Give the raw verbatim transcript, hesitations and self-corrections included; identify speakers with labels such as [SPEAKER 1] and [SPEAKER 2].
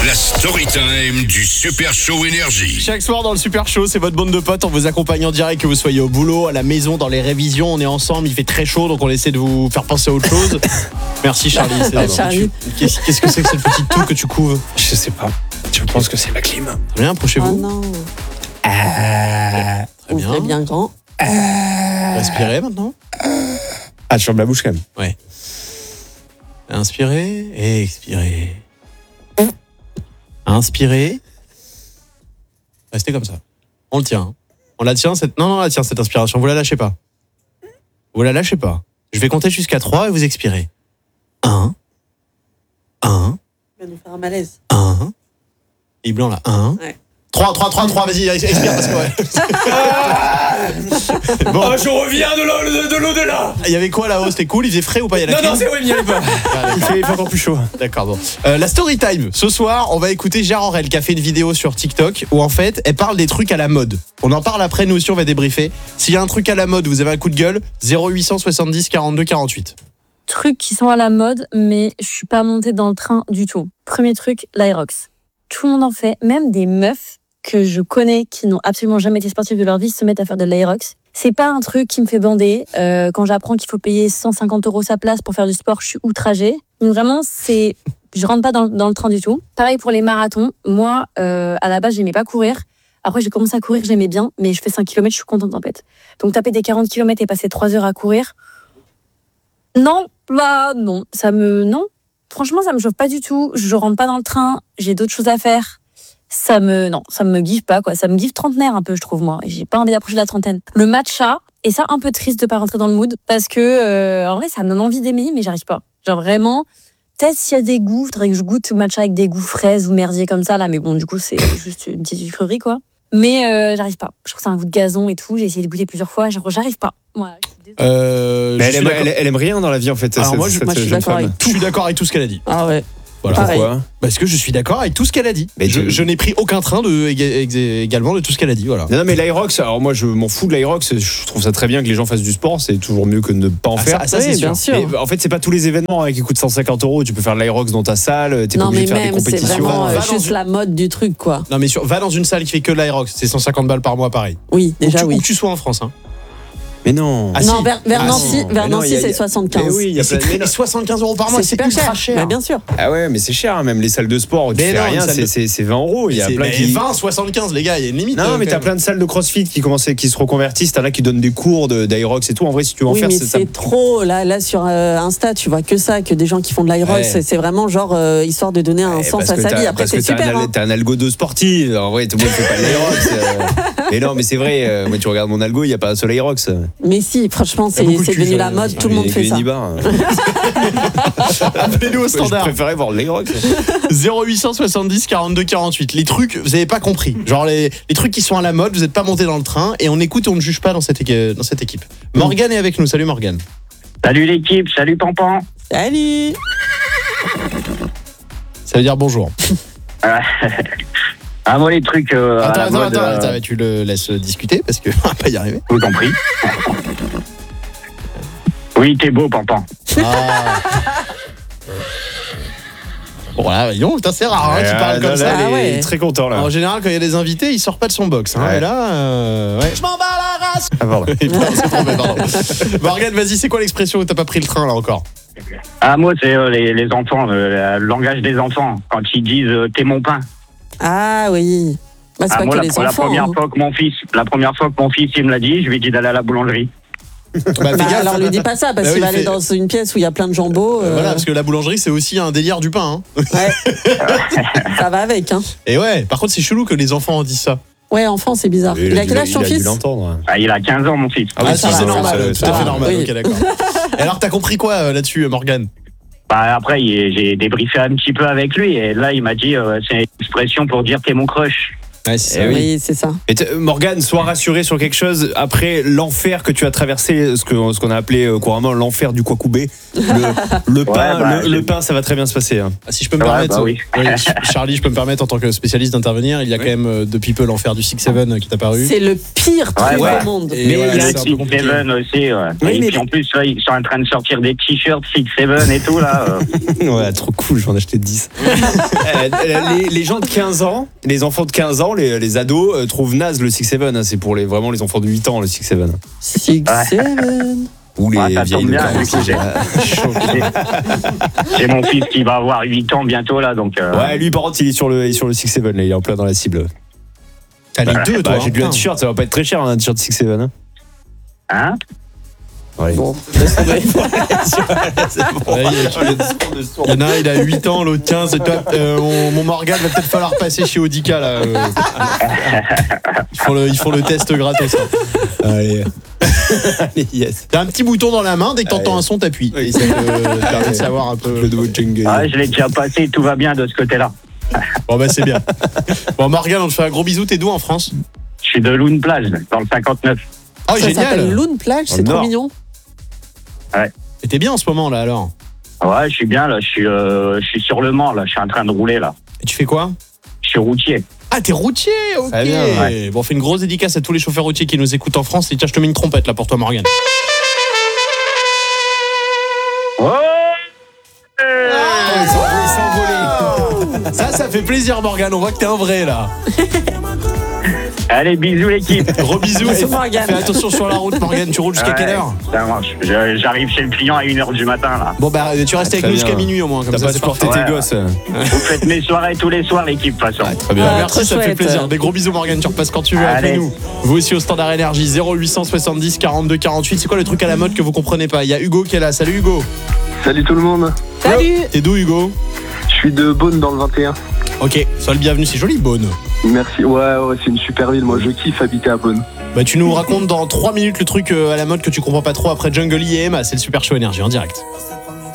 [SPEAKER 1] La story time du Super Show Énergie.
[SPEAKER 2] Chaque soir dans le Super Show, c'est votre bande de potes. On vous accompagne en direct, que vous soyez au boulot, à la maison, dans les révisions. On est ensemble, il fait très chaud, donc on essaie de vous faire penser à autre chose. Merci Charlie. C'est
[SPEAKER 3] Ah, Charlie.
[SPEAKER 2] Tu- Qu'est-ce, qu'est-ce que c'est que cette petite toux que tu couves?
[SPEAKER 4] Je sais pas. Je pense que c'est la clim.
[SPEAKER 2] Très bien, approchez-vous.
[SPEAKER 3] Oh non.
[SPEAKER 4] Ah,
[SPEAKER 2] Très bien.
[SPEAKER 3] Ouvrez bien grand.
[SPEAKER 2] Respirez maintenant.
[SPEAKER 4] ah tu fermes la bouche quand même.
[SPEAKER 2] Ouais. Inspirez et expirez. Inspirez. Restez comme ça. On le tient. On la tient cette. Non, non, on la tient cette inspiration. Vous la lâchez pas. Vous la lâchez pas. Je vais compter jusqu'à trois et vous expirez. Un. Un.
[SPEAKER 3] Il va nous faire un malaise.
[SPEAKER 2] Un. Et blanc là. Un.
[SPEAKER 3] Ouais.
[SPEAKER 2] Trois, trois, trois, trois. Vas-y, expire parce que ouais. Bon.
[SPEAKER 4] Oh, je reviens de l'au- de l'au-delà.
[SPEAKER 2] Il y avait quoi là-haut? C'était cool. Il faisait frais ou pas? Il y a la
[SPEAKER 4] Non,
[SPEAKER 2] clim
[SPEAKER 4] non, c'est vrai, il n'y avait pas. Il fait, il fait encore plus chaud.
[SPEAKER 2] D'accord, bon. Euh, la story time. Ce soir, on va écouter Gérard Aurel qui a fait une vidéo sur TikTok où en fait, elle parle des trucs à la mode. On en parle après, nous aussi, on va débriefer. S'il y a un truc à la mode, vous avez un coup de gueule, zéro huit cent soixante-dix quarante-deux quarante-huit.
[SPEAKER 5] Trucs qui sont à la mode, mais je suis pas montée dans le train du tout. Premier truc, l'Aerox. Tout le monde en fait, même des meufs que je connais qui n'ont absolument jamais été sportives de leur vie se mettent à faire de l'Aerox. C'est pas un truc qui me fait bander. Euh, quand j'apprends qu'il faut payer cent cinquante euros sa place pour faire du sport, je suis outragée. Donc vraiment, c'est, je rentre pas dans, dans le train du tout. Pareil pour les marathons. Moi, euh, à la base, j'aimais pas courir. Après, j'ai commencé à courir, j'aimais bien, mais je fais cinq kilomètres, je suis contente en fait. Donc taper des quarante kilomètres et passer trois heures à courir, non, bah non, ça me, non. Franchement, ça me chauffe pas du tout. Je rentre pas dans le train, j'ai d'autres choses à faire. Ça me, non, ça me give pas, quoi. Ça me give trentenaire un peu, je trouve, moi. Et j'ai pas envie d'approcher de la trentaine. Le matcha, et ça, un peu triste de pas rentrer dans le mood, parce que, euh, en vrai, ça me donne envie d'aimer, mais j'arrive pas. Genre vraiment, peut-être s'il y a des goûts, faudrait que je goûte matcha avec des goûts fraises ou merdier comme ça, là. Mais bon, du coup, c'est juste une petite sucrerie, quoi. Mais, euh, j'arrive pas. Je trouve que c'est un goût de gazon et tout. J'ai essayé de goûter plusieurs fois, genre, j'arrive pas. Voilà.
[SPEAKER 2] Euh,
[SPEAKER 4] Mais
[SPEAKER 2] je
[SPEAKER 4] elle
[SPEAKER 2] suis
[SPEAKER 4] aime,
[SPEAKER 2] d'accord.
[SPEAKER 4] elle, elle aime rien dans la vie en fait.
[SPEAKER 2] Alors
[SPEAKER 4] cette-
[SPEAKER 2] moi, je-
[SPEAKER 4] cette
[SPEAKER 3] moi, je suis
[SPEAKER 4] jeune
[SPEAKER 3] d'accord
[SPEAKER 4] femme.
[SPEAKER 3] avec
[SPEAKER 2] Je suis d'accord avec tout ce qu'elle a dit.
[SPEAKER 3] Ah ouais.
[SPEAKER 2] Voilà.
[SPEAKER 3] Pareil.
[SPEAKER 4] Pourquoi?
[SPEAKER 2] Parce que je suis d'accord avec tout ce qu'elle a dit.
[SPEAKER 4] Mais
[SPEAKER 2] je,
[SPEAKER 4] tu-
[SPEAKER 2] je n'ai pris aucun train de, éga- éga- également de tout ce qu'elle a dit. Voilà.
[SPEAKER 4] Non, non, mais l'Aerox, alors moi je m'en fous de l'Aerox, je trouve ça très bien que les gens fassent du sport, c'est toujours mieux que de ne pas en
[SPEAKER 2] Ah,
[SPEAKER 4] faire.
[SPEAKER 2] ça, ça,
[SPEAKER 3] Oui,
[SPEAKER 2] c'est sûr.
[SPEAKER 3] bien sûr.
[SPEAKER 4] Mais, en fait, c'est pas tous les événements hein, qui coûtent cent cinquante euros. Tu peux faire de l'Aerox dans ta salle, t'es pas
[SPEAKER 3] Non,
[SPEAKER 4] obligé
[SPEAKER 3] mais
[SPEAKER 4] de faire des
[SPEAKER 3] même, c'est
[SPEAKER 4] compétitions.
[SPEAKER 3] vraiment
[SPEAKER 2] Va
[SPEAKER 3] euh,
[SPEAKER 2] dans
[SPEAKER 3] juste
[SPEAKER 2] une-
[SPEAKER 3] la mode du truc, quoi.
[SPEAKER 2] Non, mais sur, va dans une salle qui fait que de l'Aerox. C'est cent cinquante balles par mois, pareil.
[SPEAKER 3] Oui,
[SPEAKER 2] Où
[SPEAKER 3] déjà,
[SPEAKER 2] tu,
[SPEAKER 3] oui.
[SPEAKER 2] où que tu sois en France. Hein.
[SPEAKER 4] Mais non.
[SPEAKER 2] Ah,
[SPEAKER 3] non,
[SPEAKER 2] si.
[SPEAKER 3] vers, vers
[SPEAKER 2] Ah,
[SPEAKER 3] Nancy,
[SPEAKER 2] si.
[SPEAKER 3] vers
[SPEAKER 4] Mais non,
[SPEAKER 3] Nancy
[SPEAKER 4] il y a-
[SPEAKER 3] c'est
[SPEAKER 4] il y a-
[SPEAKER 3] soixante-quinze.
[SPEAKER 4] Mais oui, il y a
[SPEAKER 2] Mais c'est
[SPEAKER 4] plein- mais
[SPEAKER 2] très-
[SPEAKER 4] non.
[SPEAKER 2] soixante-quinze euros par mois, c'est
[SPEAKER 3] super
[SPEAKER 2] ultra
[SPEAKER 3] cher.
[SPEAKER 2] cher.
[SPEAKER 3] Bah, bien sûr.
[SPEAKER 4] Ah ouais, mais c'est cher, hein, même les salles de sport où tu
[SPEAKER 2] Mais
[SPEAKER 4] fais
[SPEAKER 2] non,
[SPEAKER 4] rien,
[SPEAKER 2] une salle
[SPEAKER 4] c'est,
[SPEAKER 2] de-
[SPEAKER 4] c'est, c'est vingt euros. Il y a
[SPEAKER 2] C'est-
[SPEAKER 4] plein
[SPEAKER 2] mais
[SPEAKER 4] qui.
[SPEAKER 2] vingt, soixante-quinze, les gars, il y a une limite.
[SPEAKER 4] Non,
[SPEAKER 2] euh,
[SPEAKER 4] mais
[SPEAKER 2] quand
[SPEAKER 4] t'as
[SPEAKER 2] même.
[SPEAKER 4] plein de salles de CrossFit qui commencent, qui se reconvertissent. T'en as qui donnent des cours de, d'Aerox et tout. En vrai, si tu veux en
[SPEAKER 3] Oui,
[SPEAKER 4] faire,
[SPEAKER 3] mais
[SPEAKER 4] c'est ça.
[SPEAKER 3] c'est trop. Là, là sur euh, Insta, tu vois que ça, que des gens qui font de l'Aerox.
[SPEAKER 2] Ouais.
[SPEAKER 3] C'est, c'est vraiment genre euh, histoire de donner un
[SPEAKER 4] Ouais,
[SPEAKER 3] sens
[SPEAKER 4] parce
[SPEAKER 3] à
[SPEAKER 4] que
[SPEAKER 3] sa
[SPEAKER 4] t'as-
[SPEAKER 3] vie. Après,
[SPEAKER 4] parce
[SPEAKER 3] c'est
[SPEAKER 4] que t'as
[SPEAKER 3] super.
[SPEAKER 4] un,
[SPEAKER 3] hein.
[SPEAKER 4] t'as un algo de sportive. En vrai, tout le monde fait pas de l'Aerox. euh. Mais non, mais c'est vrai. euh, Moi, tu regardes mon algo, il y a pas un seul Aerox.
[SPEAKER 3] Mais si, franchement, c'est,
[SPEAKER 2] beaucoup de
[SPEAKER 3] c'est
[SPEAKER 2] cul,
[SPEAKER 3] devenu
[SPEAKER 2] ça,
[SPEAKER 3] la mode.
[SPEAKER 2] ça.
[SPEAKER 3] Tout le monde fait ça.
[SPEAKER 2] Appelez-nous au
[SPEAKER 4] Je
[SPEAKER 2] standard.
[SPEAKER 4] préférais voir l'Aerox.
[SPEAKER 2] zéro huit cent soixante-dix quarante-deux quarante-huit. Les trucs, vous avez pas compris. Genre les, les trucs qui sont à la mode, vous n'êtes pas monté dans le train et on écoute et on ne juge pas dans cette, équi- dans cette équipe. Morgane est avec nous. Salut Morgane.
[SPEAKER 6] Salut l'équipe, salut Pampan.
[SPEAKER 3] Salut.
[SPEAKER 2] Ça veut dire bonjour.
[SPEAKER 6] Ah moi les trucs euh, à
[SPEAKER 2] Attends,
[SPEAKER 6] la
[SPEAKER 2] attends,
[SPEAKER 6] mode,
[SPEAKER 2] attends,
[SPEAKER 6] euh,
[SPEAKER 2] attends, tu le laisses discuter parce qu'on va pas y arriver.
[SPEAKER 6] vous compris. Oui, t'es beau Pampan.
[SPEAKER 2] Ah. Bon là, voyons, putain, c'est rare hein, tu parles comme ça.
[SPEAKER 3] Ah
[SPEAKER 4] il est
[SPEAKER 3] ouais.
[SPEAKER 4] très content là.
[SPEAKER 2] En général, quand il y a des invités, il sort pas de son box. Hein,
[SPEAKER 4] Ouais.
[SPEAKER 2] Et là, euh, ouais. Je m'en bats la race.
[SPEAKER 4] Ah, pardon.
[SPEAKER 2] Et putain, c'est trompé, pardon. Morgane, vas-y, c'est quoi l'expression où t'as pas pris le train là encore?
[SPEAKER 6] Ah moi c'est euh, les, les enfants, euh, le langage des enfants. Quand ils disent euh, t'es mon pain.
[SPEAKER 3] Ah oui. Bah, c'est
[SPEAKER 6] Ah,
[SPEAKER 3] pas
[SPEAKER 6] moi
[SPEAKER 3] que
[SPEAKER 6] la,
[SPEAKER 3] les
[SPEAKER 6] la
[SPEAKER 3] enfants.
[SPEAKER 6] première
[SPEAKER 3] hein.
[SPEAKER 6] fois que mon fils, la première fois que mon fils il me l'a dit, je lui ai dit d'aller à la boulangerie.
[SPEAKER 2] Bah, fais
[SPEAKER 3] Bah,
[SPEAKER 2] gaffe.
[SPEAKER 3] alors lui dis pas ça parce
[SPEAKER 2] Bah
[SPEAKER 3] qu'il
[SPEAKER 2] oui,
[SPEAKER 3] va aller
[SPEAKER 2] fais-
[SPEAKER 3] dans une pièce où il y a plein de jambos. euh,
[SPEAKER 2] Voilà, parce que la boulangerie, c'est aussi un délire du pain. Hein.
[SPEAKER 3] Ouais. Ça va avec. Hein.
[SPEAKER 2] Et ouais, par contre, c'est chelou que les enfants en disent ça.
[SPEAKER 3] Ouais, enfant, c'est bizarre. Il a quel âge ton
[SPEAKER 4] Il a dû
[SPEAKER 3] fils?
[SPEAKER 4] l'entendre.
[SPEAKER 6] Ah, il a quinze ans mon fils.
[SPEAKER 2] Ah, oui,
[SPEAKER 3] Ah,
[SPEAKER 2] ça,
[SPEAKER 3] ça
[SPEAKER 2] c'est
[SPEAKER 3] va,
[SPEAKER 2] normal,
[SPEAKER 4] ça,
[SPEAKER 2] tout
[SPEAKER 4] ça
[SPEAKER 2] à
[SPEAKER 4] va.
[SPEAKER 2] fait normal.
[SPEAKER 3] Oui.
[SPEAKER 2] Ok, d'accord. Et alors, t'as compris quoi euh, là-dessus, Morgane?
[SPEAKER 6] Bah après il- j'ai débriefé un petit peu avec lui et là il m'a dit euh, c'est une expression pour dire t'es mon crush.
[SPEAKER 2] Ouais, c'est
[SPEAKER 4] Eh
[SPEAKER 2] ça.
[SPEAKER 4] oui.
[SPEAKER 3] Oui, c'est ça.
[SPEAKER 4] Et t- Morgane, sois rassurée sur quelque chose. Après l'enfer que tu as traversé, ce que ce qu'on a appelé euh, couramment l'enfer du Kwakubé, le, le pain,
[SPEAKER 6] bah,
[SPEAKER 4] le, le
[SPEAKER 6] j'ai-
[SPEAKER 4] pain, ça va très bien se passer. hein.
[SPEAKER 2] Ah, si je peux me
[SPEAKER 6] Ouais,
[SPEAKER 2] permettre,
[SPEAKER 6] bah oui.
[SPEAKER 2] euh, Charlie, je peux me permettre en tant que spécialiste d'intervenir. Il y a quand même euh, depuis peu l'enfer du six seven qui est apparu.
[SPEAKER 3] C'est le pire truc
[SPEAKER 6] Ouais, ouais.
[SPEAKER 3] au monde.
[SPEAKER 2] Et
[SPEAKER 4] Mais
[SPEAKER 2] voilà,
[SPEAKER 4] il y a
[SPEAKER 2] c'est
[SPEAKER 4] un
[SPEAKER 2] un peu
[SPEAKER 6] Six
[SPEAKER 2] compliqué.
[SPEAKER 6] Seven aussi, ouais.
[SPEAKER 4] Oui,
[SPEAKER 6] et
[SPEAKER 4] mais-
[SPEAKER 6] puis en plus, là, ils sont en train de sortir des t-shirts Six Seven et tout, là. euh.
[SPEAKER 4] Ouais, trop cool, j'en ai acheté dix. Euh, les, les gens de quinze ans, les enfants de quinze ans, les, les ados, euh, trouvent naze le six seven. hein. C'est pour les, vraiment les enfants de huit ans, le six seven.
[SPEAKER 3] Six, seven.
[SPEAKER 4] Ou les
[SPEAKER 6] Ouais, ça
[SPEAKER 4] vieilles
[SPEAKER 6] tombe
[SPEAKER 4] de
[SPEAKER 6] bien,
[SPEAKER 4] quarante.
[SPEAKER 6] vu que j'ai- J'ai mon fils qui va avoir huit ans bientôt, là, donc. euh,
[SPEAKER 4] Ouais, lui, par contre, il est sur le, il est sur le six seven, là, il est en plein dans la cible.
[SPEAKER 2] T'as les deux, toi.
[SPEAKER 4] Bah, j'ai lu un
[SPEAKER 2] hein.
[SPEAKER 4] t-shirt, ça va pas être très cher, hein, un t-shirt six seven. Hein.
[SPEAKER 6] Hein
[SPEAKER 4] Ouais.
[SPEAKER 3] Bon, laisse tomber.
[SPEAKER 2] Ouais, il y en a un, il a huit ans, l'autre quinze. Et toi, euh, mon, mon Morgane va peut-être falloir passer chez Audica, là. euh. Ils font le, ils font le test gratos. hein.
[SPEAKER 4] Allez. Allez, yes.
[SPEAKER 2] T'as un petit bouton dans la main, dès que t'entends
[SPEAKER 4] Ouais.
[SPEAKER 2] un son, t'appuies.
[SPEAKER 4] Oui.
[SPEAKER 2] Et ça te te permet de savoir un peu.
[SPEAKER 4] Le nouveau jungle.
[SPEAKER 6] Ouais, je l'ai déjà passé, tout va bien de ce côté-là.
[SPEAKER 2] Bon, bah, c'est bien. Bon, Morgane, on te fait un gros bisou. T'es d'où en France?
[SPEAKER 6] Je suis de Loune Plage, dans le cinquante-neuf.
[SPEAKER 2] Oh,
[SPEAKER 3] Ça s'appelle
[SPEAKER 2] génial.
[SPEAKER 3] Loon Plage,
[SPEAKER 4] Dans
[SPEAKER 3] c'est
[SPEAKER 4] le
[SPEAKER 3] trop
[SPEAKER 4] Nord.
[SPEAKER 3] mignon.
[SPEAKER 2] Et t'es bien en ce moment, là, alors?
[SPEAKER 6] Ouais, je suis bien, là. Je suis, euh, je suis sur le Mans, là. Je suis en train de rouler, là.
[SPEAKER 2] Et tu fais quoi?
[SPEAKER 6] Je suis routier.
[SPEAKER 2] Ah, t'es routier, ok.
[SPEAKER 4] Très bien,
[SPEAKER 2] Bon, on fait une grosse dédicace à tous les chauffeurs routiers qui nous écoutent en France. Et tiens, je te mets une trompette là pour toi, Morgane.
[SPEAKER 6] Oh
[SPEAKER 4] Ils sont- ils sont volés.
[SPEAKER 2] Ça, ça fait plaisir, Morgane. On voit que t'es un vrai là.
[SPEAKER 6] Allez, bisous, l'équipe.
[SPEAKER 2] Gros bisous.
[SPEAKER 3] Bisous,
[SPEAKER 2] Et
[SPEAKER 3] Morgane.
[SPEAKER 2] Fais attention sur la route, Morgane. Tu roules jusqu'à
[SPEAKER 6] Ouais,
[SPEAKER 2] quelle heure?
[SPEAKER 6] Ça marche. Je- J'arrive chez le client à une heure du matin, là.
[SPEAKER 2] Bon, bah, tu restes
[SPEAKER 4] Ah,
[SPEAKER 2] avec
[SPEAKER 4] très
[SPEAKER 2] nous jusqu'à
[SPEAKER 4] bien.
[SPEAKER 2] minuit au moins. Comme
[SPEAKER 4] T'as
[SPEAKER 2] ça,
[SPEAKER 4] pas
[SPEAKER 2] c'est
[SPEAKER 4] supporté
[SPEAKER 2] parfait.
[SPEAKER 4] tes
[SPEAKER 6] Ouais.
[SPEAKER 4] gosses.
[SPEAKER 6] Vous faites mes soirées tous les soirs, l'équipe, de toute façon.
[SPEAKER 4] Très bien.
[SPEAKER 3] Ah,
[SPEAKER 2] Merci,
[SPEAKER 3] trop
[SPEAKER 2] ça fait
[SPEAKER 3] chouette.
[SPEAKER 2] plaisir. Des gros bisous, Morgane. Tu repasses quand tu veux.
[SPEAKER 6] Allez.
[SPEAKER 2] Appelez-nous. Vous aussi au standard énergie zéro huit cent soixante-dix quarante-deux quarante-huit. C'est quoi le truc à la mode que vous comprenez pas? Il y a Hugo qui est là. Salut Hugo.
[SPEAKER 7] Salut tout le monde,
[SPEAKER 3] Salut.
[SPEAKER 2] T'es d'où, Hugo?
[SPEAKER 7] je suis de Beaune dans le vingt et un.
[SPEAKER 2] Ok, sois le bienvenu. C'est joli, Beaune.
[SPEAKER 7] Merci, ouais, ouais, c'est une super ville, moi je kiffe habiter à Beaune.
[SPEAKER 2] Bah, tu nous racontes dans trois minutes le truc euh, à la mode que tu comprends pas trop après Jungle E et Emma. C'est le Super Show Énergie en direct.